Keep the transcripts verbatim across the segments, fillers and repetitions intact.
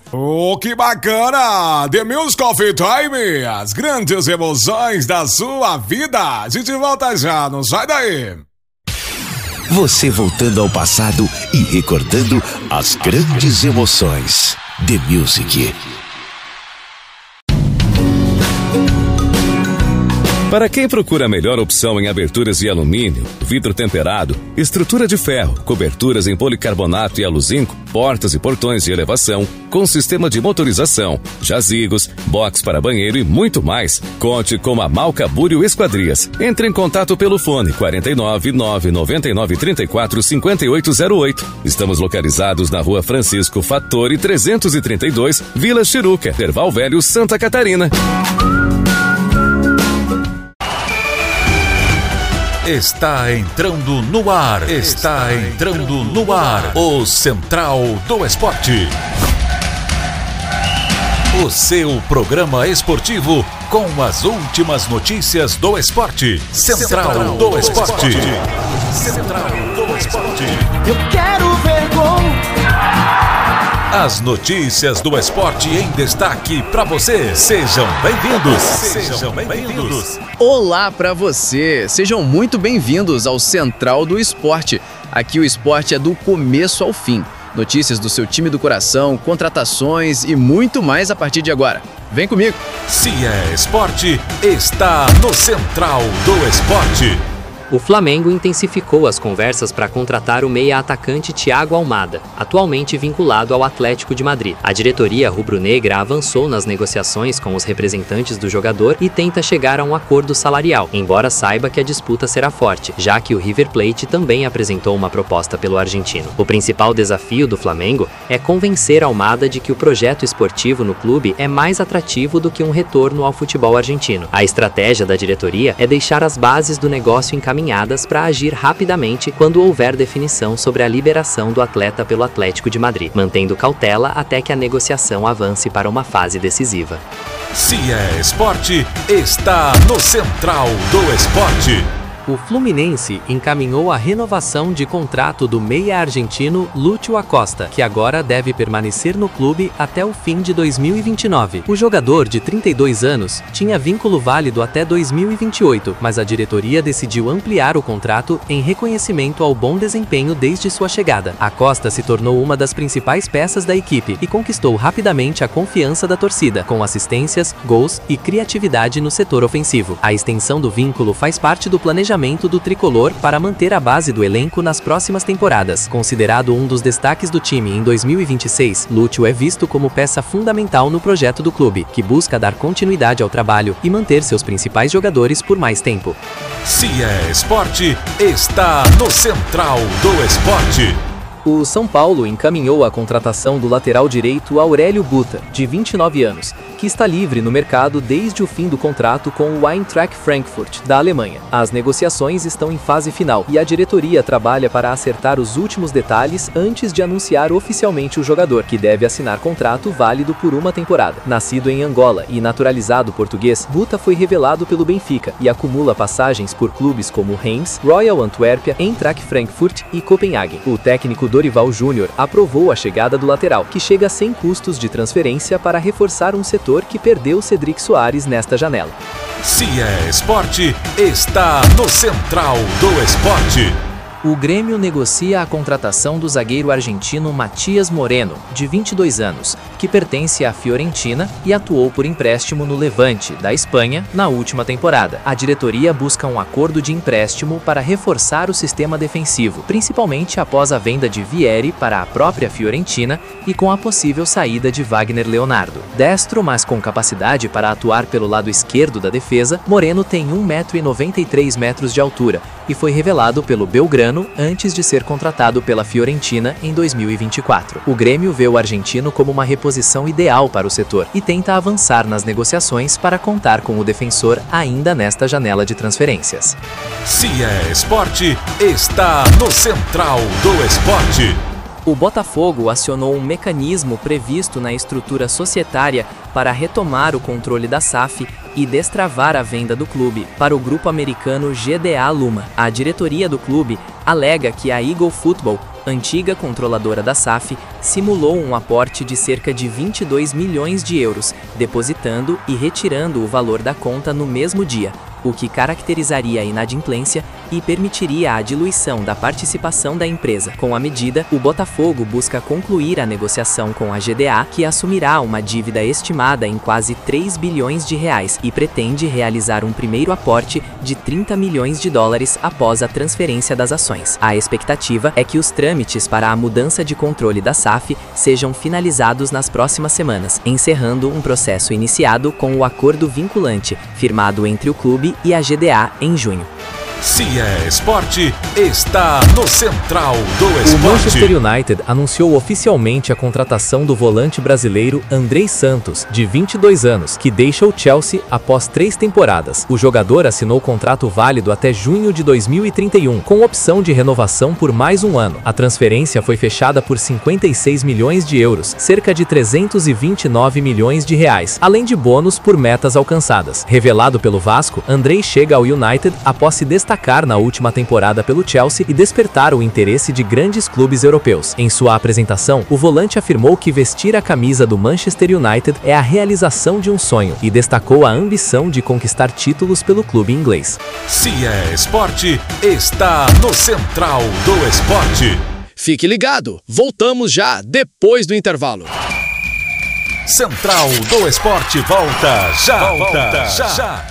Oh, que bacana! The Music of Time, as grandes emoções da sua vida. A gente volta já, não sai daí. Você voltando ao passado e recordando as grandes emoções. The Music. Para quem procura a melhor opção em aberturas de alumínio, vidro temperado, estrutura de ferro, coberturas em policarbonato e aluzinco, portas e portões de elevação, com sistema de motorização, jazigos, box para banheiro e muito mais, conte com a Malca Búrio Esquadrias. Entre em contato pelo fone quarenta e nove, nove nove nove, trinta e quatro, cinquenta e oito zero oito. Estamos localizados na rua Francisco Fattori trezentos e trinta e dois, Vila Chiruca, Terval Velho, Santa Catarina. Está entrando no ar, está entrando no ar, o Central do Esporte. O seu programa esportivo com as últimas notícias do esporte. Central do Esporte. Central do Esporte. Eu quero ver gol. As notícias do esporte em destaque para você. Sejam bem-vindos. Sejam bem-vindos. Olá para você. Sejam muito bem-vindos ao Central do Esporte. Aqui o esporte é do começo ao fim. Notícias do seu time do coração, contratações e muito mais a partir de agora. Vem comigo. Se é esporte, está no Central do Esporte. O Flamengo intensificou as conversas para contratar o meia-atacante Thiago Almada, atualmente vinculado ao Atlético de Madrid. A diretoria rubro-negra avançou nas negociações com os representantes do jogador e tenta chegar a um acordo salarial, embora saiba que a disputa será forte, já que o River Plate também apresentou uma proposta pelo argentino. O principal desafio do Flamengo é convencer Almada de que o projeto esportivo no clube é mais atrativo do que um retorno ao futebol argentino. A estratégia da diretoria é deixar as bases do negócio encaminhadas para agir rapidamente quando houver definição sobre a liberação do atleta pelo Atlético de Madrid, mantendo cautela até que a negociação avance para uma fase decisiva. Se é esporte, está no Central do Esporte. O Fluminense encaminhou a renovação de contrato do meia argentino Lúcio Acosta, que agora deve permanecer no clube até o fim de dois mil e vinte e nove. O jogador de trinta e dois anos tinha vínculo válido até dois mil e vinte e oito, mas a diretoria decidiu ampliar o contrato em reconhecimento ao bom desempenho desde sua chegada. Acosta se tornou uma das principais peças da equipe e conquistou rapidamente a confiança da torcida, com assistências, gols e criatividade no setor ofensivo. A extensão do vínculo faz parte do planejamento do tricolor para manter a base do elenco nas próximas temporadas. Considerado um dos destaques do time em dois mil e vinte e seis, Lúcio é visto como peça fundamental no projeto do clube, que busca dar continuidade ao trabalho e manter seus principais jogadores por mais tempo. Se é esporte, está no Central do Esporte. O São Paulo encaminhou a contratação do lateral direito Aurélio Buta, de vinte e nove anos, que está livre no mercado desde o fim do contrato com o Eintracht Frankfurt, da Alemanha. As negociações estão em fase final e a diretoria trabalha para acertar os últimos detalhes antes de anunciar oficialmente o jogador, que deve assinar contrato válido por uma temporada. Nascido em Angola e naturalizado português, Buta foi revelado pelo Benfica e acumula passagens por clubes como Reims, Royal Antuérpia, Eintracht Frankfurt e Copenhague. O técnico Dorival Júnior aprovou a chegada do lateral, que chega sem custos de transferência para reforçar um setor que perdeu Cedric Soares nesta janela. Se é esporte, está no Central do Esporte. O Grêmio negocia a contratação do zagueiro argentino Matias Moreno, de vinte e dois anos, que pertence à Fiorentina e atuou por empréstimo no Levante, da Espanha, na última temporada. A diretoria busca um acordo de empréstimo para reforçar o sistema defensivo, principalmente após a venda de Vieri para a própria Fiorentina e com a possível saída de Wagner Leonardo. Destro, mas com capacidade para atuar pelo lado esquerdo da defesa, Moreno tem um metro e noventa e três metros de altura e foi revelado pelo Belgrano antes de ser contratado pela Fiorentina em dois mil e vinte e quatro. O Grêmio vê o argentino como uma reposição ideal para o setor e tenta avançar nas negociações para contar com o defensor ainda nesta janela de transferências. Se é esporte, está no Central do Esporte. O Botafogo acionou um mecanismo previsto na estrutura societária para retomar o controle da S A F e destravar a venda do clube para o grupo americano G D A Luma. A diretoria do clube alega que a Eagle Football antiga controladora da S A F, simulou um aporte de cerca de vinte e dois milhões de euros, depositando e retirando o valor da conta no mesmo dia, o que caracterizaria a inadimplência e permitiria a diluição da participação da empresa. Com a medida, o Botafogo busca concluir a negociação com a G D A, que assumirá uma dívida estimada em quase três bilhões de reais e pretende realizar um primeiro aporte de trinta milhões de dólares após a transferência das ações. A expectativa é que os trâmites para a mudança de controle da S A F sejam finalizados nas próximas semanas, encerrando um processo iniciado com o acordo vinculante, firmado entre o clube e a G D A em junho. Se é esporte, está no Central do Esporte. O Manchester United anunciou oficialmente a contratação do volante brasileiro Andrei Santos, de vinte e dois anos, que deixa o Chelsea após três temporadas. O jogador assinou contrato válido até junho de dois mil e trinta e um, com opção de renovação por mais um ano. A transferência foi fechada por cinquenta e seis milhões de euros, cerca de trezentos e vinte e nove milhões de reais, além de bônus por metas alcançadas. Revelado pelo Vasco, Andrei chega ao United após se destacar destacar na última temporada pelo Chelsea e despertar o interesse de grandes clubes europeus. Em sua apresentação, o volante afirmou que vestir a camisa do Manchester United é a realização de um sonho e destacou a ambição de conquistar títulos pelo clube inglês. Se é esporte, está no Central do Esporte. Fique ligado, voltamos já depois do intervalo. Central do Esporte volta já, volta já. já.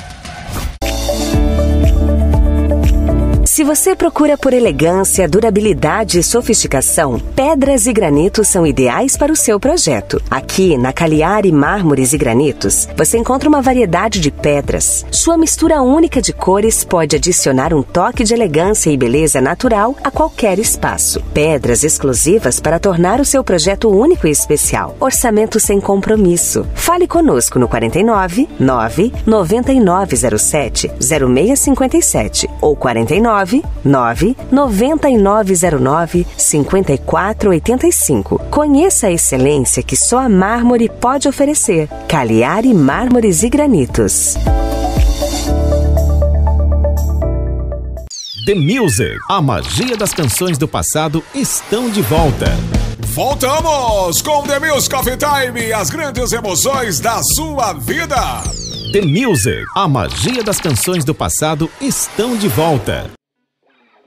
Se você procura por elegância, durabilidade e sofisticação, pedras e granitos são ideais para o seu projeto. Aqui, na Cagliari Mármores e Granitos, você encontra uma variedade de pedras. Sua mistura única de cores pode adicionar um toque de elegância e beleza natural a qualquer espaço. Pedras exclusivas para tornar o seu projeto único e especial. Orçamento sem compromisso. Fale conosco no quarenta e nove, nove, noventa e nove zero sete, zero seis cinquenta e sete ou quarenta e nove, nove, noventa e nove zero nove, cinquenta e quatro oitenta e cinco. Conheça a excelência que só a mármore pode oferecer. Cagliari Mármores e Granitos. The Music, a magia das canções do passado estão de volta. Voltamos com The Music Coffee Time, as grandes emoções da sua vida. The Music, a magia das canções do passado estão de volta.